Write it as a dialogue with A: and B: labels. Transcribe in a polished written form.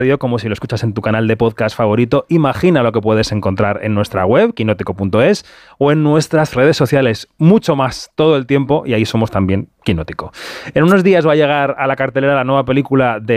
A: como si lo escuchas en tu canal de podcast favorito. Imagina lo que puedes encontrar en nuestra web, quinótico.es, o en nuestras redes sociales, mucho más todo el tiempo, y ahí somos también Quinótico. En unos días va a llegar a la cartelera la nueva película de